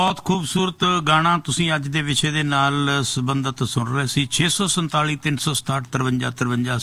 ਬਹੁਤ ਖੂਬਸੂਰਤ ਗਾਣਾ ਤੁਸੀਂ ਅੱਜ ਦੇ ਵਿਸ਼ੇ ਦੇ ਨਾਲ ਸੰਬੰਧਿਤ ਸੁਣ ਰਹੇ ਸੀ। 647 367 5353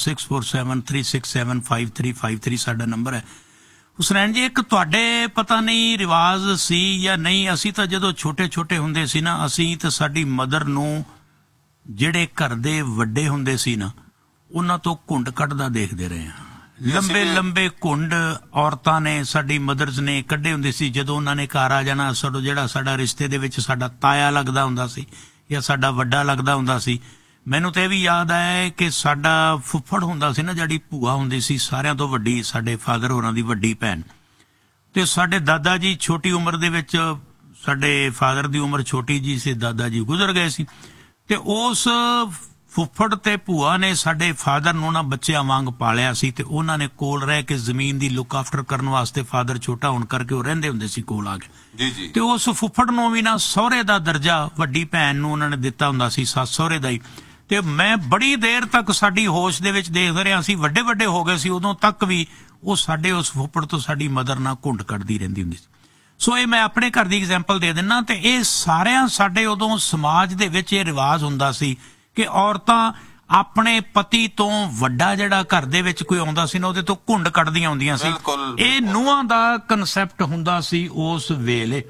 6473675353 ਸਾਡਾ ਨੰਬਰ ਹੈ। ਹੁਸਨੈਨ ਜੀ, ਇੱਕ ਤੁਹਾਡੇ ਪਤਾ ਨਹੀਂ ਰਿਵਾਜ਼ ਸੀ ਜਾਂ ਨਹੀਂ, ਅਸੀਂ ਤਾਂ ਜਦੋਂ ਛੋਟੇ ਛੋਟੇ ਹੁੰਦੇ ਸੀ ਨਾ, ਅਸੀਂ ਤਾਂ ਸਾਡੀ ਮਦਰ ਨੂੰ ਜਿਹੜੇ ਘਰ ਦੇ ਵੱਡੇ ਹੁੰਦੇ ਸੀ ਨਾ, ਉਹਨਾਂ ਤੋਂ ਘੁੰਡ ਕੱਢਦਾ ਦੇਖਦੇ ਰਹੇ ਹਾਂ। ਲੰਬੇ ਲੰਬੇ ਘੁੰਡ ਔਰਤਾਂ ਨੇ, ਸਾਡੀ ਮਦਰਸ ਨੇ ਕੱਢੇ ਹੁੰਦੇ ਸੀ। ਜਦੋਂ ਉਹਨਾਂ ਨੇ ਘਰ ਆ ਜਾਣਾ, ਜਿਹੜਾ ਸਾਡਾ ਰਿਸ਼ਤੇ ਦੇ ਵਿੱਚ ਸਾਡਾ ਤਾਇਆ ਲੱਗਦਾ ਹੁੰਦਾ ਸੀ ਜਾਂ ਸਾਡਾ ਵੱਡਾ ਲੱਗਦਾ ਹੁੰਦਾ ਸੀ। ਮੈਨੂੰ ਤਾਂ ਇਹ ਵੀ ਯਾਦ ਆਇਆ ਕਿ ਸਾਡਾ ਫੁੱਫੜ ਹੁੰਦਾ ਸੀ ਨਾ, ਜਿਹੜੀ ਭੂਆ ਹੁੰਦੀ ਸੀ ਸਾਰਿਆਂ ਤੋਂ ਵੱਡੀ, ਸਾਡੇ ਫਾਦਰ ਹੋਰਾਂ ਦੀ ਵੱਡੀ ਭੈਣ। ਤੇ ਸਾਡੇ ਦਾਦਾ ਜੀ ਛੋਟੀ ਉਮਰ ਦੇ ਵਿੱਚ, ਸਾਡੇ ਫਾਦਰ ਦੀ ਉਮਰ ਛੋਟੀ ਜੀ ਸੀ, ਦਾਦਾ ਜੀ ਗੁਜ਼ਰ ਗਏ ਸੀ। ਤੇ ਉਸ ਫੁੱਫੜ ਤੇ ਭੂਆ ਨੇ ਸਾਡੇ ਫਾਦਰ ਨੂੰ ਨਾ ਬੱਚਿਆਂ ਵਾਂਗ ਪਾਲਿਆ ਸੀ। ਤੇ ਉਹਨਾਂ ਨੇ ਕੋਲ ਰਹਿ ਕੇ ਜ਼ਮੀਨ ਦੀ ਲੁੱਕ ਆਫਟਰ ਕਰਨ ਵਾਸਤੇ, ਫਾਦਰ ਛੋਟਾ ਹੋਣ ਕਰਕੇ ਉਹ ਰਹਿੰਦੇ ਹੁੰਦੇ ਸੀ ਕੋਲ ਆ ਕੇ। ਤੇ ਉਸ ਫੁੱਫੜ ਨੂੰ ਵੀ ਨਾ ਸਹੁਰੇ ਦਾ ਦਰਜਾ ਵੱਡੀ ਭੈਣ ਨੂੰ ਉਹਨਾਂ ਨੇ ਦਿੱਤਾ ਹੁੰਦਾ ਸੀ, ਸੱਸ ਸਹੁਰੇ ਦਾ ਹੀ। ਤੇ ਮੈਂ ਬੜੀ ਦੇਰ ਤੱਕ ਸਾਡੀ ਹੋਸ਼ ਦੇ ਵਿੱਚ ਦੇਖਦੇ ਰਿਹਾ, ਅਸੀਂ ਵੱਡੇ ਵੱਡੇ ਹੋ ਗਏ ਸੀ, ਉਦੋਂ ਤੱਕ ਵੀ ਉਹ ਸਾਡੇ ਉਸ ਫੁੱਫੜ ਤੋਂ ਸਾਡੀ ਮਦਰ ਨਾਲ ਘੁੰਡ ਕੱਢਦੀ ਰਹਿੰਦੀ ਹੁੰਦੀ ਸੀ। ਸੋ ਇਹ ਮੈਂ ਆਪਣੇ ਘਰ ਦੀ ਐਗਜ਼ਾਮਪਲ ਦੇ ਦਿੰਦਾ। ਤੇ ਇਹ ਸਾਰਿਆਂ ਸਾਡੇ ਉਦੋਂ ਸਮਾਜ ਦੇ ਵਿੱਚ ਇਹ ਰਿਵਾਜ਼ ਹੁੰਦਾ ਸੀ ਕਿ ਔਰਤਾਂ ਆਪਣੇ ਪਤੀ ਤੋਂ ਵੱਡਾ ਜਿਹੜਾ ਘਰ ਦੇ ਵਿੱਚ ਕੋਈ ਆਉਂਦਾ ਸੀ ਨਾ, ਉਹਦੇ ਤੋਂ ਘੁੰਡ ਕੱਢਦੀਆਂ ਹੁੰਦੀਆਂ ਸੀ। ਇਹ ਨੂੰਹਾਂ ਦਾ ਕਨਸੈਪਟ ਹੁੰਦਾ ਸੀ ਉਸ ਵੇਲੇ।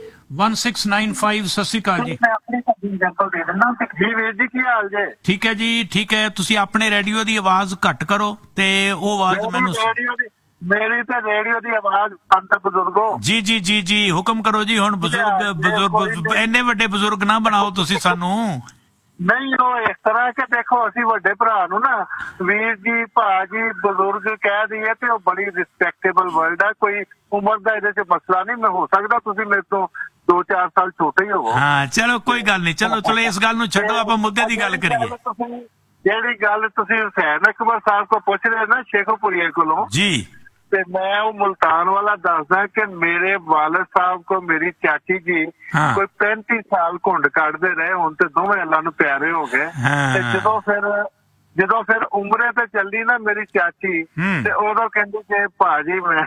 1695 ਸਤਿ ਸ਼੍ਰੀ ਅਕਾਲ ਜੀ। ਜੀ ਵੀਰ ਜੀ, ਕੀ ਹਾਲ ਜੇ? ਠੀਕ ਹੈ ਜੀ, ਠੀਕ ਹੈ। ਤੁਸੀਂ ਆਪਣੇ ਰੇਡੀਓ ਦੀ ਆਵਾਜ਼ ਘੱਟ ਕਰੋ ਤੇ ਉਹ ਆਵਾਜ਼ ਮੈਨੂੰ। ਮੇਰੀ ਤਾਂ ਰੇਡੀਓ ਦੀ ਆਵਾਜ਼ ਅੰਦਰ ਬਜ਼ੁਰਗੋ। ਜੀ ਜੀ ਜੀ ਜੀ, ਹੁਕਮ ਕਰੋ ਜੀ। ਹੁਣ ਬਜ਼ੁਰਗ ਇੰਨੇ ਵੱਡੇ ਬਜ਼ੁਰਗ ਨਾ ਬਣਾਓ ਤੁਸੀਂ ਸਾਨੂੰ। ਨਹੀਂ, ਉਹ ਇਸ ਤਰ੍ਹਾਂ ਕਿ ਦੇਖੋ, ਅਸੀਂ ਵੱਡੇ ਭਰਾ ਨੂੰ ਨਾ ਵੀਰ ਜੀ, ਭਾਜੀ, ਬਜ਼ੁਰਗ ਕਹਿ ਦਈਏ ਤੇ ਉਹ ਬੜੀ ਰਿਸਪੈਕਟੇਬਲ ਵਰਡ ਹੈ। ਕੋਈ ਉਮਰ ਦਾ ਇਹਦੇ 'ਚ ਮਸਲਾ ਨਹੀਂ। ਮੈਂ ਹੋ ਸਕਦਾ ਤੁਸੀਂ ਮੇਰੇ ਤੋਂ 2-4 ਸਾਲ ਛੋਟੇ ਹੀ ਹੋਵੋ। ਹਾਂ, ਚਲੋ ਕੋਈ ਗੱਲ ਨਹੀਂ। ਚਲੋ ਇਸ ਗੱਲ ਨੂੰ ਛੱਡੋ, ਆਪਾਂ ਮੁੱਦੇ ਦੀ ਗੱਲ ਕਰੀਏ। ਜਿਹੜੀ ਗੱਲ ਤੁਸੀਂ ਹੁਸੈਨ ਅਕਬਰ ਸਾਹਿਬ ਕੋ ਪੁੱਛ ਰਹੇ ਨਾ, ਸ਼ੇਖੂਪੁਰੀਏ ਕੋਲੋਂ ਜੀ, ਤੇ ਮੈਂ ਉਹ ਮੁਲਤਾਨ ਵਾਲਾ ਦੱਸਦਾ ਕਿ ਮੇਰੇ ਵਾਲਦ ਸਾਹਿਬ ਕੋ ਮੇਰੀ ਚਾਚੀ ਜੀ ਕੋਈ 35 ਸਾਲ ਘੁੰਡ ਕੱਢਦੇ ਰਹੇ। ਹੁਣ ਤੇ ਦੋਵੇਂ ਅੱਲਾ ਨੂੰ ਪਿਆਰੇ ਹੋ ਗਏ। ਤੇ ਜਦੋਂ ਫਿਰ ਉਮਰੇ ਤੇ ਚੱਲੀ ਨਾ ਮੇਰੀ ਚਾਚੀ, ਤੇ ਉਦੋਂ ਕਹਿੰਦੀ ਕਿ ਭਾਜੀ ਮੈਂ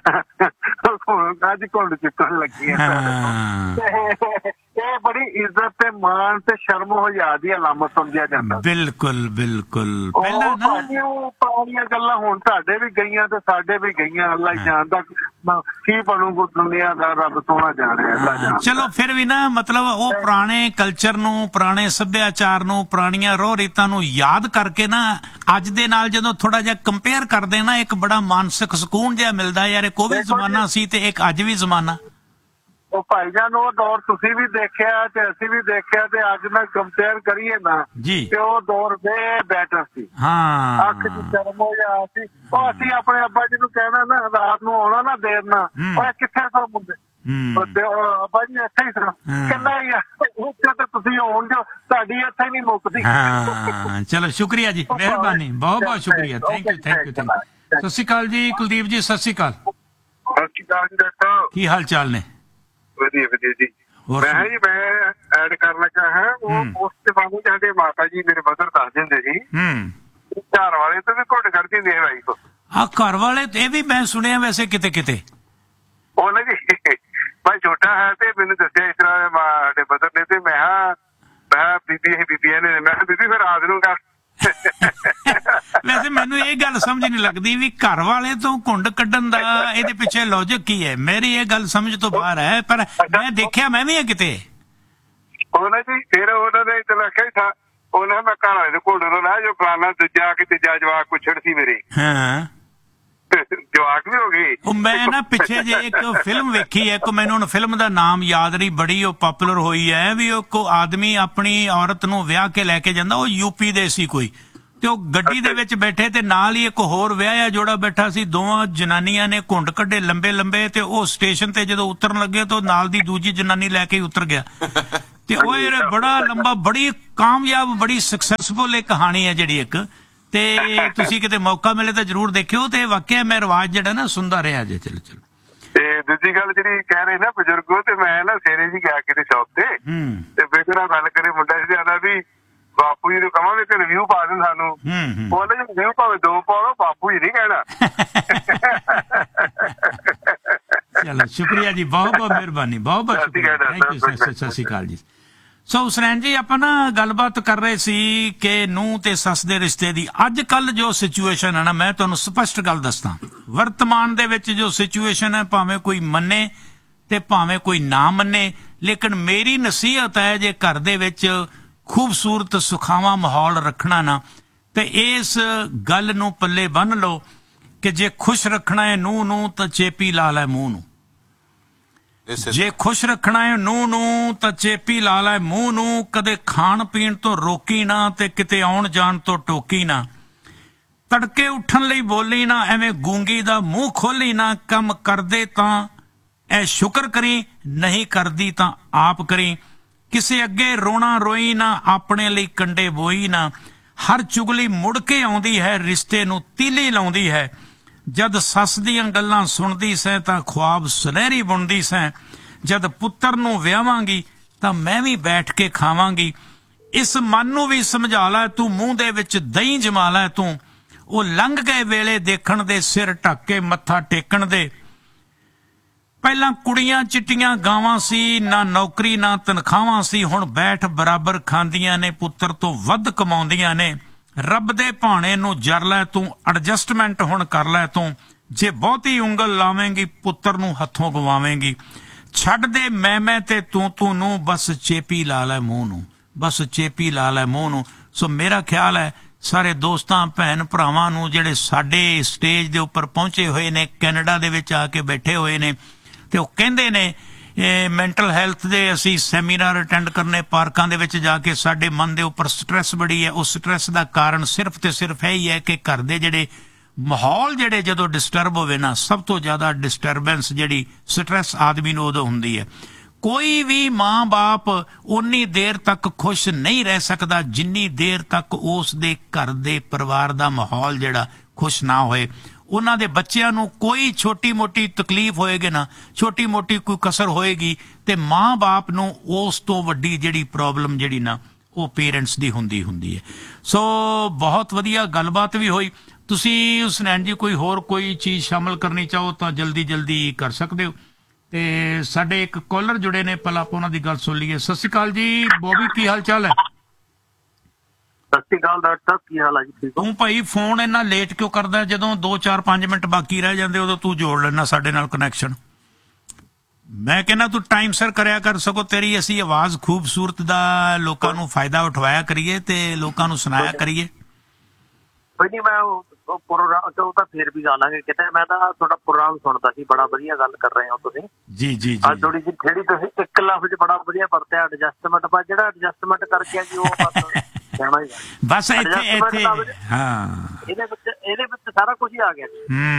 ਅੱਜ ਘੁੰਡ ਚੁੱਕਣ ਲੱਗੀ ਹਾਂ। ਇਹ ਬੜੀ ਇੱਜ਼ਤ ਤੇ ਮਾਣ ਤੇ ਸ਼ਰਮ ਹਯਾ ਦੀ ਅਲਾਮਤ ਸਮਝਿਆ ਜਾਂਦਾ। ਬਿਲਕੁਲ ਬਿਲਕੁਲ। ਪਹਿਲਾਂ ਪੁਰਾਣੀਆਂ ਗੱਲਾਂ ਹੁਣ ਤੁਹਾਡੇ ਵੀ ਗਈਆਂ ਤੇ ਸਾਡੇ ਵੀ ਗਈਆਂ। ਅੱਲਾ ਹੀ ਜਾਣਦਾ ਕੀ ਬਣੂਗਾ ਦੁਨੀਆ ਦਾ, ਰੱਬ ਸੋਹਣਾ ਜਾਣੇ। ਚਲੋ ਫਿਰ ਵੀ ਨਾ, ਮਤਲਬ ਉਹ ਪੁਰਾਣੇ ਕਲਚਰ ਨੂੰ, ਪੁਰਾਣੇ ਸੱਭਿਆਚਾਰ ਨੂੰ, ਪੁਰਾਣੀਆਂ ਰੋਹ ਰੀਤਾਂ ਨੂੰ ਯਾਦ ਕਰਕੇ ਨਾ ਅੱਜ ਦੇ ਨਾਲ ਜਦੋਂ ਥੋੜਾ ਜਿਹਾ ਕੰਪੇਅਰ ਕਰਦੇ ਨਾ, ਇੱਕ ਬੜਾ ਮਾਨਸਿਕ ਸਕੂਨ ਜਿਹਾ ਮਿਲਦਾ। ਯਾਰ ਇਹ ਕੋਈ ਜ਼ਮਾਨਾ ਸੀ ਤੇ ਇੱਕ ਅੱਜ ਵੀ ਜ਼ਮਾਨਾ। ਉਹ ਭਾਈ ਜਾਨ, ਉਹ ਦੌਰ ਤੁਸੀਂ ਵੀ ਦੇਖਿਆ ਤੇ ਅਸੀਂ ਵੀ ਦੇਖਿਆ, ਤੇ ਅੱਜ ਨਾਲ ਕੰਪੇਅਰ ਕਰੀਏ ਨਾ ਤੇ ਉਹ ਦੌਰ ਵੇ ਬੈਟਰ ਸੀ। ਅੱਖ ਦੀ ਸ਼ਰਮ ਹੋ ਜਾ ਸੀ। ਉਹ ਅਸੀਂ ਆਪਣੇ ਅੱਬਾ ਜੀ ਨੂੰ ਕਹਿਣਾ ਨਾ, ਰਾਤ ਨੂੰ ਆਉਣਾ ਨਾ ਦੇਰ ਨਾ, ਉਹ ਕਿੱਥੇ ਸਭ ਮੁੰਡੇ ਅੱਬਾ ਜੀ ਇੱਥੇ ਹੀ ਸਨ। ਕਹਿੰਦਾ ਉੱਥੇ ਤੇ ਤੁਸੀਂ ਆਉਣ ਜੋ, ਤੁਹਾਡੀ ਇੱਥੇ ਨਹੀਂ ਮੁੱਕਦੀ। ਚਲੋ ਸ਼ੁਕਰੀਆ ਜੀ, ਮਿਹਰਬਾਨੀ, ਬਹੁਤ ਬਹੁਤ ਸ਼ੁਕਰੀਆ। Thank you. ਸਤਿ ਸ਼੍ਰੀ ਅਕਾਲ ਜੀ ਕੁਲਦੀਪ ਜੀ। ਸਤਿ ਸ਼੍ਰੀ ਅਕਾਲ। ਕੀ ਹਾਲ ਚਾਲ ਨੇ? ਵਧੀਆ ਵਧੀਆ ਜੀ। ਮੈਂ ਐਡ ਕਰਨ ਲੱਗਾ ਹਾਂ, ਉਹ ਉਸ ਤੇ ਬਾਅਦ ਸਾਡੇ ਮਾਤਾ ਜੀ ਮੇਰੇ ਮਦਰ ਦੱਸ ਦਿੰਦੇ ਸੀ ਘਰ ਵਾਲੇ ਤੋਂ ਵੀ ਘੁੱਟ ਕੱਢਦੀ ਹੁੰਦੀ ਹੈ ਭਾਈ ਕੋ। ਘਰ ਵਾਲੇ ਇਹ ਵੀ ਮੈਂ ਸੁਣਿਆ ਵੈਸੇ ਕਿਤੇ ਕਿਤੇ। ਉਹ ਨਾ ਜੀ, ਭਾਈ ਛੋਟਾ ਹੈ ਤੇ ਮੈਨੂੰ ਦੱਸਿਆ ਇਸ ਤਰ੍ਹਾਂ ਸਾਡੇ ਮਦਰ ਨੇ, ਤੇ ਮੈਂ ਬੀਬੀਆਂ ਨੇ, ਮੈਂ ਬੀਬੀ ਫਿਰ ਰਾਤ ਨੂੰ ਕਰ। ਵੈਸੇ ਮੈਨੂੰ ਇਹ ਗੱਲ ਸਮਝ ਨਹੀਂ ਲੱਗਦੀ ਵੀ ਘਰ ਵਾਲੇ ਤੋਂ ਘੁੰਡ ਕੱਢਣ ਦਾ ਇਹਦੇ ਪਿੱਛੇ ਲੌਜਿਕ ਕੀ ਹੈ। ਮੇਰੀ ਇਹ ਗੱਲ ਸਮਝ ਤੋਂ ਬਾਹਰ ਹੈ, ਪਰ ਮੈਂ ਦੇਖਿਆ ਮੈਂ ਵੀ ਕਿਤੇ। ਉਹਨਾਂ ਜੀ ਫਿਰ ਉਹਨਾਂ ਨੇ ਆਖਿਆ ਹੀ ਥਾ, ਉਹਨਾਂ ਮੈਂ ਘਰ ਵਾਲੇ ਦੇ ਘੁੰਡ ਨੂੰ ਨਾ, ਜੋ ਫਲਾਨਾ ਦੂਜਾ ਕਿ ਤੀਜਾ ਜਵਾਕ ਕੁਛੜ ਸੀ ਮੇਰੇ। ਜਵਾਕ ਵੀ ਹੋ ਗਈ। ਉਹ ਮੈਂ ਨਾ ਪਿੱਛੇ ਜੇ ਇੱਕ ਫਿਲਮ ਵੇਖੀ ਹੈ, ਮੈਨੂੰ ਹੁਣ ਫਿਲਮ ਦਾ ਨਾਮ ਯਾਦ ਨਹੀਂ, ਬੜੀ ਉਹ ਪਾਪੂਲਰ ਹੋਈ ਹੈ, ਵੀ ਉਹ ਕੋ ਆਦਮੀ ਆਪਣੀ ਔਰਤ ਨੂੰ ਵਿਆਹ ਕੇ ਲੈ ਕੇ ਜਾਂਦਾ, ਉਹ ਯੂਪੀ ਦੇ ਸੀ ਕੋਈ, ਤੇ ਉਹ ਗੱਡੀ ਦੇ ਵਿੱਚ ਬੈਠੇ ਤੇ ਨਾਲ ਹੀ ਇੱਕ ਹੋਰ ਵਿਆਹਿਆ ਜੋੜਾ ਬੈਠਾ ਸੀ। ਦੋਵਾਂ ਜਨਾਨੀਆਂ ਨੇ ਘੁੰਡ ਕੱਢੇ ਲੰਬੇ ਲੰਬੇ, ਤੇ ਉਹ ਸਟੇਸ਼ਨ ਤੇ ਜਦੋਂ ਉਤਰਨ ਲੱਗੇ ਤਾਂ ਨਾਲ ਦੀ ਦੂਜੀ ਜਨਾਨੀ ਲੈ ਕੇ ਉਤਰ ਗਿਆ। ਤੇ ਉਹ ਇਹ ਬੜਾ ਲੰਬਾ, ਬੜੀ ਕਾਮਯਾਬ, ਬੜੀ ਸਕਸੈਸਫੁਲ ਇਹ ਕਹਾਣੀ ਹੈ ਜਿਹੜੀ ਇੱਕ। ਤੇ ਤੁਸੀਂ ਕਿਤੇ ਮੌਕਾ ਮਿਲੇ ਤਾਂ ਜ਼ਰੂਰ ਦੇਖਿਓ। ਤੇ ਵਾਕਿਆ ਮੈਂ ਰਿਵਾਜ ਜਿਹੜਾ ਨਾ ਸੁਣਦਾ ਰਿਹਾ ਜੇ। ਚਲੋ ਤੇ ਦੂਜੀ ਗੱਲ ਜਿਹੜੀ ਕਹਿ ਰਹੇ ਨਾ ਬਜ਼ੁਰਗੋ, ਤੇ ਮੈਂ ਨਾ ਸਵੇਰੇ ਜੀ ਗਿਆ ਕਿਤੇ ਸ਼ੌਪ ਤੇ ਬੇਟੇ ਨਾਲ ਗੱਲ ਕਰੇ, ਮੁੰਡਾ ਸੀ ਆਦਾ ਵੀ ਬਾਪੂ ਜੀ ਨੂੰ ਕਹਾਂਗੇ ਕਿ ਰਿਵਿਊ ਪਾ ਦੇਣ ਸਾਨੂੰ। ਬੋਲੇ ਜੀ ਰਿਵਿਊ ਭਾਵੇਂ 2 ਪਾਓ, ਬਾਪੂ ਜੀ ਨਹੀਂ ਕਹਿਣਾ। ਚਲੋ ਸ਼ੁਕਰੀਆ ਜੀ, ਬਹੁਤ ਬਹੁਤ ਮਿਹਰਬਾਨੀ, ਬਹੁਤ ਬਹੁਤ ਸ਼ੁਕਰੀਆ, ਥੈਂਕ ਯੂ, ਸਤਿ ਸ਼੍ਰੀ ਅਕਾਲ ਜੀ। ਸੋ ਹੁਸਨੈਨ ਜੀ, ਆਪਾਂ ਨਾ ਗੱਲਬਾਤ ਕਰ ਰਹੇ ਸੀ ਕਿ ਨੂੰਹ ਤੇ ਸੱਸ ਦੇ ਰਿਸ਼ਤੇ ਦੀ। ਅੱਜ ਕੱਲ ਜੋ ਸਿਚੁਏਸ਼ਨ ਹੈ ਨਾ, ਮੈਂ ਤੁਹਾਨੂੰ ਸਪਸ਼ਟ ਗੱਲ ਦੱਸਦਾ, ਵਰਤਮਾਨ ਦੇ ਵਿੱਚ ਜੋ ਸਿਚੁਏਸ਼ਨ ਹੈ, ਭਾਵੇਂ ਕੋਈ ਮੰਨੇ ਤੇ ਭਾਵੇਂ ਕੋਈ ਨਾ ਮੰਨੇ, ਲੇਕਿਨ ਮੇਰੀ ਨਸੀਹਤ ਹੈ, ਜੇ ਘਰ ਦੇ ਵਿੱਚ ਖੂਬਸੂਰਤ ਸੁਖਾਵਾਂ ਮਾਹੌਲ ਰੱਖਣਾ ਨਾ, ਤੇ ਇਸ ਗੱਲ ਨੂੰ ਪੱਲੇ ਬੰਨ ਲਓ ਕਿ ਜੇ ਖੁਸ਼ ਰੱਖਣਾ ਹੈ ਨੂੰਹ ਨੂੰ ਤਾਂ ਚੇਪੀ ਲਾ ਲੈ ਮੂੰਹ ਨੂੰ, ਜੇ ਖੁਸ਼ ਰੱਖਣਾ ਹੈ ਨੂੰਹ ਨੂੰ ਤਾਂ ਚੇਪੀ ਲਾ ਲੈ ਮੂੰਹ ਨੂੰ, ਕਦੇ ਖਾਣ ਪੀਣ ਤੋਂ ਰੋਕੀ ਨਾ ਤੇ ਕਿਤੇ ਆਉਣ ਜਾਣ ਤੋਂ ਟੋਕੀ ਨਾ, ਤੜਕੇ ਉੱਠਣ ਲਈ ਬੋਲੀ ਨਾ, ਐਵੇਂ ਗੂੰਗੀ ਦਾ ਮੂੰਹ ਖੋਲੀ ਨਾ, ਕੰਮ ਕਰਦੇ ਤਾਂ ਐ ਸ਼ੁਕਰ ਕਰੀ, ਨਹੀਂ ਕਰਦੀ ਤਾਂ ਆਪ ਕਰੀ, ਕਿਸੇ ਅੱਗੇ ਰੋਣਾ ਰੋਈ ਨਾ, ਆਪਣੇ ਲਈ ਕੰਡੇ ਬੋਈ ਨਾ, ਹਰ ਚੁਗਲੀ ਮੁੜ ਕੇ ਆਉਂਦੀ ਹੈ, ਰਿਸ਼ਤੇ ਨੂੰ ਤੀਲੀ ਲਾਉਂਦੀ ਹੈ, ਜਦ ਸੱਸ ਦੀਆਂ ਗੱਲਾਂ ਸੁਣਦੀ ਸੈਂ ਤਾਂ ਖੁਆਬ ਸੁਨਹਿਰੀ ਬੁਣਦੀ ਸੈਂ, ਜਦ ਪੁੱਤਰ ਨੂੰ ਵਿਆਹਾਂਗੀ ਤਾਂ ਮੈਂ ਵੀ ਬੈਠ ਕੇ ਖਾਵਾਂਗੀ, ਇਸ ਮਨ ਨੂੰ ਵੀ ਸਮਝਾ ਲੈ ਤੂੰ, ਮੂੰਹ ਦੇ ਵਿੱਚ ਦਹੀਂ ਜਮਾ ਲੈ ਤੂੰ, ਉਹ ਲੰਘ ਗਏ ਵੇਲੇ ਦੇਖਣ ਦੇ, ਸਿਰ ਢੱਕ ਕੇ ਮੱਥਾ ਟੇਕਣ ਦੇ, ਪਹਿਲਾਂ ਕੁੜੀਆਂ ਚਿੱਟੀਆਂ ਗਾਵਾਂ ਸੀ, ਨਾ ਨੌਕਰੀ ਨਾ ਤਨਖਾਹਾਂ ਸੀ, ਹੁਣ ਬੈਠ ਬਰਾਬਰ ਖਾਂਦੀਆਂ ਨੇ, ਪੁੱਤਰ ਤੋਂ ਵੱਧ ਕਮਾਉਂਦੀਆਂ ਨੇ, ਰੱਬ ਦੇ ਭਾਣੇ ਨੂੰ ਜਰ ਲੈ ਤੂੰ, ਐਡਜਸਟਮੈਂਟ ਹੁਣ ਕਰ ਲੈ ਤੂੰ, ਜੇ ਬਹੁਤੀ ਉਂਗਲ ਲਾਵੇਂਗੀ ਪੁੱਤਰ ਨੂੰ ਹੱਥੋਂ ਗਵਾਵੇਂਗੀ, ਛੱਡ ਦੇ ਮੈਂ ਤੇ ਤੂੰ ਨੂੰ, ਬਸ ਚੇਪੀ ਲਾ ਲੈ ਮੂੰਹ ਨੂੰ, ਬਸ ਚੇਪੀ ਲਾ ਲੈ ਮੂੰਹ ਨੂੰ। ਸੋ ਮੇਰਾ ਖਿਆਲ ਹੈ ਸਾਰੇ ਦੋਸਤਾਂ ਭੈਣ ਭਰਾਵਾਂ ਨੂੰ ਜਿਹੜੇ ਸਾਡੇ ਸਟੇਜ ਦੇ ਉੱਪਰ ਪਹੁੰਚੇ ਹੋਏ ਨੇ, ਕੈਨੇਡਾ ਦੇ ਵਿੱਚ ਆ ਕੇ ਬੈਠੇ ਹੋਏ ਨੇ, ਤੇ ਉਹ ਕਹਿੰਦੇ ਨੇ ਮੈਂਟਲ ਹੈਲਥ ਦੇ ਅਸੀਂ ਸੈਮੀਨਾਰ ਅਟੈਂਡ ਕਰਨੇ, ਪਾਰਕਾਂ ਦੇ ਵਿੱਚ ਜਾ ਕੇ, ਸਾਡੇ ਮਨ ਦੇ ਉੱਪਰ ਸਟ੍ਰੈਸ ਬੜੀ ਹੈ, ਉਸ ਸਟ੍ਰੈਸ ਦਾ ਕਾਰਨ ਸਿਰਫ ਤੇ ਸਿਰਫ ਇਹ ਹੀ ਹੈ ਕਿ ਘਰ ਦੇ ਜਿਹੜੇ ਮਾਹੌਲ ਜਿਹੜੇ ਜਦੋਂ ਡਿਸਟਰਬ ਹੋਵੇ ਨਾ, ਸਭ ਤੋਂ ਜ਼ਿਆਦਾ ਡਿਸਟਰਬੈਂਸ ਜਿਹੜੀ ਸਟ੍ਰੈਸ ਆਦਮੀ ਨੂੰ ਉਦੋਂ ਹੁੰਦੀ ਹੈ। ਕੋਈ ਵੀ ਮਾਂ ਬਾਪ ਉਨੀ ਦੇਰ ਤੱਕ ਖੁਸ਼ ਨਹੀਂ ਰਹਿ ਸਕਦਾ ਜਿੰਨੀ ਦੇਰ ਤੱਕ ਉਸ ਦੇ ਘਰ ਦੇ ਪਰਿਵਾਰ ਦਾ ਮਾਹੌਲ ਜਿਹੜਾ ਖੁਸ਼ ਨਾ ਹੋਏ। ਉਹਨਾਂ ਦੇ ਬੱਚਿਆਂ ਨੂੰ ਕੋਈ ਛੋਟੀ ਮੋਟੀ ਤਕਲੀਫ ਹੋਏਗੀ ਨਾ, ਛੋਟੀ ਮੋਟੀ ਕੋਈ ਕਸਰ ਹੋਏਗੀ, ਤੇ ਮਾਂ ਬਾਪ ਨੂੰ ਉਸ ਤੋਂ ਵੱਡੀ ਜਿਹੜੀ ਪ੍ਰੋਬਲਮ ਜਿਹੜੀ ਨਾ ਉਹ ਪੇਰੈਂਟਸ ਦੀ ਹੁੰਦੀ ਹੈ। ਸੋ ਬਹੁਤ ਵਧੀਆ ਗੱਲਬਾਤ ਵੀ ਹੋਈ। ਤੁਸੀਂ ਹੁਸਨੈਨ ਜੀ ਕੋਈ ਚੀਜ਼ ਸ਼ਾਮਲ ਕਰਨੀ ਚਾਹੋ ਤਾਂ ਜਲਦੀ ਕਰ ਸਕਦੇ ਹੋ। ਤੇ ਸਾਡੇ ਇੱਕ ਕਾਲਰ ਜੁੜੇ ਨੇ, ਪਹਿਲਾਂ ਆਪਾਂ ਉਹਨਾਂ ਦੀ ਗੱਲ ਸੁਣ ਲਈਏ। ਸਤਿ ਸ਼੍ਰੀ ਅਕਾਲ ਜੀ ਬੋਬੀ, ਕੀ ਹਾਲ ਚਾਲ ਹੈ? ਸਤਿ ਸ਼੍ਰੀ ਅਕਾਲ ਡਾਕਟਰ ਸਾਹਿਬ, ਕੀ ਹਾਲ ਹੈ ਜੀ? ਠੀਕ ਹੋ? ਤੂੰ ਭਾਈ ਫੋਨ ਇੰਨਾ ਲੇਟ ਕਿਉਂ ਕਰਦਾ? ਜਦੋਂ 2-4-5 ਮਿੰਟ ਬਾਕੀ ਰਹਿ ਜਾਂਦੇ ਉਦੋਂ ਤੂੰ ਜੋੜ ਲੈਣਾ ਸਾਡੇ ਨਾਲ ਕਨੈਕਸ਼ਨ। ਮੈਂ ਕਹਿੰਦਾ ਤੂੰ ਟਾਈਮ ਸਿਰ ਕਰਿਆ ਕਰ, ਸਗੋਂ ਤੇਰੀ ਅਸੀਂ ਆਵਾਜ਼ ਖੂਬਸੂਰਤ ਦਾ ਲੋਕਾਂ ਨੂੰ ਫਾਇਦਾ ਉਠਵਾਇਆ ਕਰੀਏ ਤੇ ਲੋਕਾਂ ਨੂੰ ਸੁਣਾਇਆ ਕਰੀਏ। ਕੋਈ ਨਹੀਂ, ਮੈਂ ਪ੍ਰੋਗਰਾਮ ਤੋਂ ਤਾਂ ਫੇਰ ਵੀ ਗਾਲਾਂਗੇ ਕਿਤੇ। ਮੈਂ ਤਾਂ ਤੁਹਾਡਾ ਪ੍ਰੋਗਰਾਮ ਸੁਣਦਾ ਸੀ, ਬੜਾ ਵਧੀਆ ਗੱਲ ਕਰ ਰਹੇ ਹੋ ਤੁਸੀਂ। ਜੀ ਅੱਜ ਥੋੜੀ ਜਿਹੀ ਜਿਹੜੀ ਤੁਸੀਂ ਇੱਕ ਲਫ਼ਜ਼ ਬੜਾ ਵਧੀਆ ਵਰਤਿਆ, ਐਡਜਸਟਮੈਂਟ। ਬਸ ਜਿਹੜਾ ਐਡਜਸਟਮੈਂਟ ਕਰਕੇ ਜੀ ਉਹ ਬਸ ਇੱਥੇ ਹਾਂ, ਇਹਦੇ ਵਿੱਚ ਸਾਰਾ ਕੁਝ ਹੀ ਆ ਗਿਆ।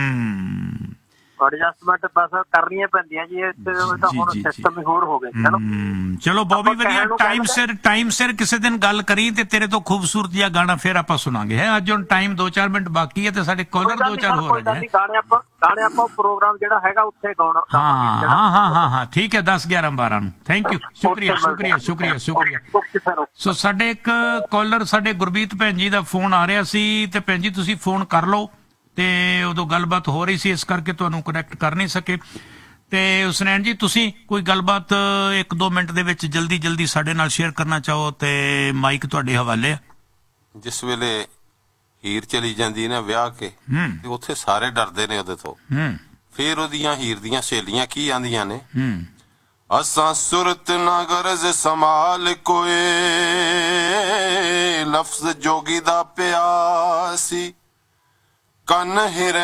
ਐਡਜਸਟਮੈਂਟ ਬਸ ਕਰਨੀਆਂ ਪੈਂਦੀਆਂ ਜੀ, ਤਾਂ ਹੁਣ ਸਿਸਟਮ ਹੀ ਹੋਰ ਹੋ ਗਿਆ। ਚਲੋ ਬੋਬੀ ਵਧੀਆ, ਟਾਈਮ ਸਿਰ ਕਿਸੇ ਦਿਨ ਗੱਲ ਕਰੀ ਤੇ ਤੇਰੇ ਤੋਂ ਖੂਬਸੂਰਤ ਜਿਹਾ ਗਾਣਾ ਫੇਰ ਆਪਾਂ ਸੁਣਾਂਗੇ। ਹੈ ਅੱਜ ਹੁਣ ਟਾਈਮ 2-4 ਮਿੰਟ ਬਾਕੀ ਹੈ ਤੇ ਸਾਡੇ ਕਾਲਰ 2-4 ਹੋਰ ਆ ਗਏ। ਗਾਣੇ ਆਪਾਂ ਪ੍ਰੋਗਰਾਮ ਜਿਹੜਾ ਹੈਗਾ ਉੱਥੇ ਗਾਉਣਾ। ਹਾਂ ਠੀਕ ਹੈ, 10-11-12 ਨੂੰ। ਥੈਂਕ ਯੂ, ਸ਼ੁਕਰੀਆ। ਸੋ ਸਾਡੇ ਇੱਕ ਕਾਲਰ, ਸਾਡੇ ਗੁਰਬੀਤ ਭੈਣ ਜੀ ਦਾ ਫੋਨ ਆ ਰਿਹਾ ਸੀ, ਤੇ ਭੈਣ ਜੀ ਤੁਸੀਂ ਫੋਨ ਕਰ ਲਓ, ਤੇ ਉਦੋਂ ਗੱਲਬਾਤ ਹੋ ਰਹੀ ਸੀ, ਇਸ ਕਰਕੇ ਤੁਹਾਨੂੰ ਕਨੈਕਟ ਕਰ ਨਹੀਂ ਸਕੇ। ਤੇ ਹੁਸਨੈਨ ਜੀ ਤੁਸੀਂ ਕੋਈ ਗੱਲਬਾਤ 1-2 ਮਿੰਟ ਦੇ ਵਿੱਚ ਜਲਦੀ ਸਾਡੇ ਨਾਲ ਸ਼ੇਅਰ ਕਰਨਾ ਚਾਹੋ ਤੇ ਮਾਈਕ ਤੁਹਾਡੇ ਹਵਾਲੇ ਆ। ਜਿਸ ਵੇਲੇ ਹੀਰ ਚਲੀ ਜਾਂਦੀ ਨਾ ਵਿਆਹ ਕੇ, ਤੇ ਉੱਥੇ ਸਾਰੇ ਡਰਦੇ ਨੇ ਉਹਦੇ ਤੋਂ। ਫਿਰ ਉਹਦੀਆਂ ਹੀਰ ਦੀਆਂ ਸਹੇਲੀਆਂ ਕੀ ਆਂਦੀਆਂ ਨੇ, ਅਸਾਂ ਸੁਰਤ ਨਾ ਗਰਜ਼ ਸੰਭਾਲ ਕੋਏ, ਲਫ਼ਜ਼ ਜੋਗੀ ਦਾ ਪਿਆ ਸੀ, ਕੰਨ ਹਿਰੇ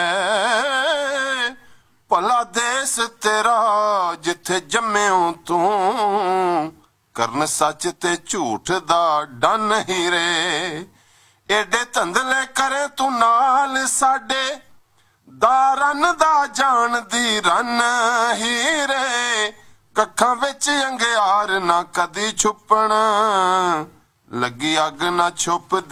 ਭਲਾ ਦੇਸ ਤੇਰਾ ਜਿੱਥੇ ਜੰਮਿਓ ਤੂੰ, ਕਰਨ ਸੱਚ ਤੇ ਝੂਠ ਦਾ ਡੰਨ ਹੀਰੇ, ਏਡੇ ਧੰਦਲੇ ਕਰੇ ਤੂੰ ਨਾਲ ਸਾਡੇ, ਦਾ ਰਨ ਦਾ ਜਾਣਦੀ ਰਨ ਹੀਰੇ, ਕੱਖਾਂ ਵਿੱਚ ਅੰਗਿਆਰ ਨਾ ਕਦੀ ਛੁਪਣ, ਲੱਗੀ ਅੱਗ ਨਾ ਛੁਪਦੀ।